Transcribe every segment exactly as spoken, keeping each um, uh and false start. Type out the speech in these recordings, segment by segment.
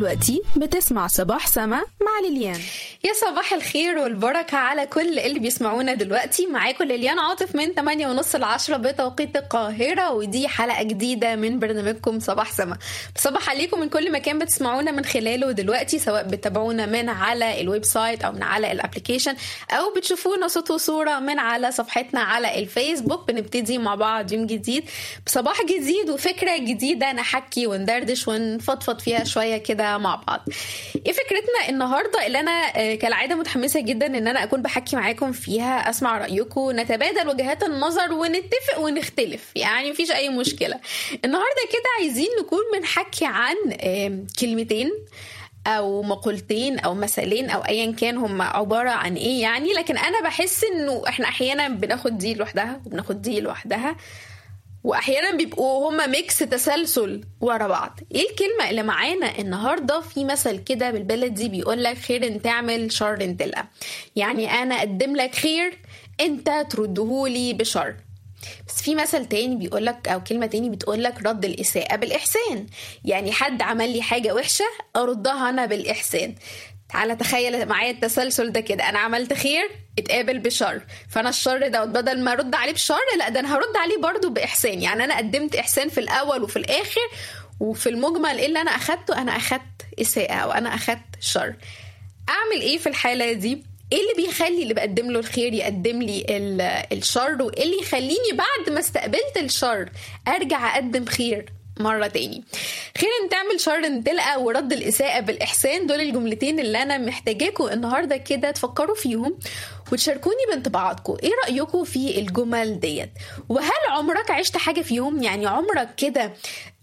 دلوقتي بتسمع صباح سما مع ليليان. يا صباح الخير والبركة على كل اللي بيسمعونا دلوقتي. معاكم ليليان عاطف من ثمانية ونص لعشرة بتوقيت القاهرة، ودي حلقة جديدة من برنامجكم صباح سما. بصباح عليكم من كل مكان بتسمعونا من خلاله دلوقتي، سواء بتابعونا من على الويب سايت أو من على الابليكيشن أو بتشوفونا صوت وصورة من على صفحتنا على الفيسبوك. بنبتدي مع بعض يوم جديد بصباح جديد وفكرة جديدة نحكي وندردش ونفضفض فيها شوية كده مع بعض. ايه فكرتنا النهاردة اللي أنا كالعادة متحمسة جدا ان انا اكون بحكي معاكم فيها، اسمع رأيكم، نتبادل وجهات النظر ونتفق ونختلف، يعني مفيش اي مشكلة. النهاردة كده عايزين نكون بنحكي عن كلمتين او مقولتين او مثالين او ايا كان هم عبارة عن ايه يعني، لكن انا بحس انه احنا احيانا بناخد دي لوحدها وبناخد دي لوحدها، واحيانا بيبقوا هما ميكس تسلسل ورا بعض. ايه الكلمه اللي معانا النهارده؟ في مثل كده بالبلدي بيقول لك خير ان تعمل شر ان تلقى، يعني انا اقدم لك خير انت تردهولي بشر. بس في مثل تاني بيقول لك او كلمه تاني بتقول لك رد الاساءه بالاحسان، يعني حد عمل لي حاجه وحشه اردها انا بالاحسان. تعالى تخيل معايا التسلسل ده كده، انا عملت خير اتقابل بشر، فانا الشر ده بدل ما ارد عليه بشر لا ده انا هرد عليه برضو باحسان. يعني انا قدمت احسان في الاول وفي الاخر، وفي المجمل ايه اللي انا اخدته؟ انا اخدت اساءة او انا اخدت شر. اعمل ايه في الحالة دي؟ ايه اللي بيخلي اللي بقدم له الخير يقدم لي الشر، وايه اللي يخليني بعد ما استقبلت الشر ارجع اقدم خير مرة تاني؟ خير ان تعمل شر ان تلقى، ورد الإساءة بالإحسان، دول الجملتين اللي أنا محتاجاكم النهاردة كده تفكروا فيهم وتشاركوني بانطباعاتكم. ايه رأيكم في الجمل ديت؟ وهل عمرك عشت حاجة فيهم؟ يعني عمرك كده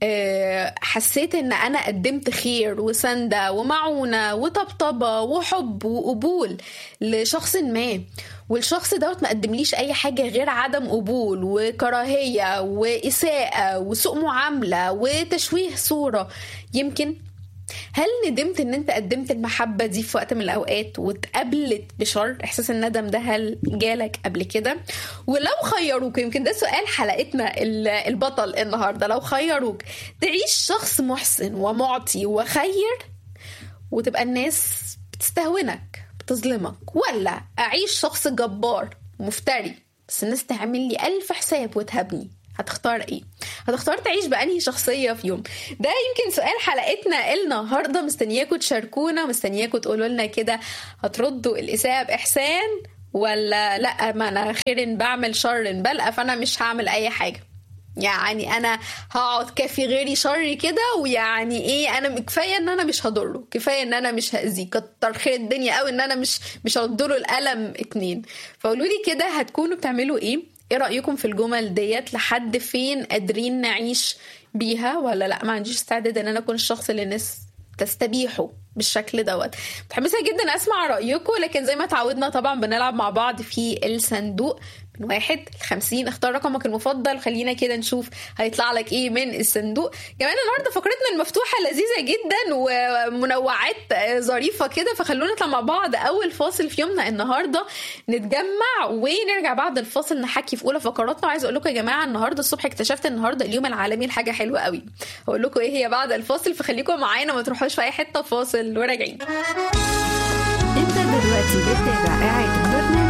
أه حسيت ان انا قدمت خير وسندة ومعونة وطبطبة وحب وقبول لشخص ما، والشخص دوت ما قدمليش اي حاجة غير عدم قبول وكراهية وإساءة وسوء معاملة وتشويه صورة؟ يمكن هل ندمت ان انت قدمت المحبة دي في وقت من الاوقات واتقابلت بشر؟ احساس الندم ده هل جالك قبل كده؟ ولو خيروك، يمكن ده سؤال حلقتنا البطل النهاردة، لو خيروك تعيش شخص محسن ومعطي وخير وتبقى الناس بتستهونك بتظلمك، ولا اعيش شخص جبار مفتري بس الناس تعمل لي ألف حساب وتهبني؟ هتختار ايه؟ هتختار تعيش بأنهي شخصية في يوم؟ ده يمكن سؤال حلقتنا النهاردة. مستنياكم تشاركونا، مستنياكم تقولوا لنا كده هتردوا الإساءة بإحسان ولا لا ما انا خير بعمل شر بلقى فانا مش هعمل اي حاجة، يعني انا هقعد كافي غيري شر كده، ويعني ايه انا كفايه ان انا مش هضره، كفايه ان انا مش هاذيه، كتر خير الدنيا قوي ان انا مش مش هضره الالم اتنين. فقولوا لي كده هتكونوا بتعملوا ايه؟ ايه رأيكم في الجمل ديت؟ لحد فين قادرين نعيش بيها، ولا لا ما عنديش استعداد ان انا اكون الشخص اللي الناس تستبيحه بالشكل دوت؟ متحمسه جدا اسمع رايكم، لكن زي ما تعودنا طبعا بنلعب مع بعض في الصندوق من واحد لخمسين. اختار رقمك المفضل، خلينا كده نشوف هيطلع لك ايه من الصندوق. كمان النهارده فقرتنا المفتوحه لذيذه جدا ومنوعات ظريفه كده، فخلونا نطلع مع بعض اول فاصل في يومنا النهارده، نتجمع ونرجع بعد الفاصل نحكي في اولى فقراتنا. وعايزه اقول لكم يا جماعه النهارده الصبح اكتشفت النهارده اليوم العالمي لحاجه حلوه قوي، هقول لكم ايه هي بعد الفاصل، فخليكم معانا ما تروحوش في اي حته. فاصل وراجعين. انت دلوقتي بتتابع قاعد برنامج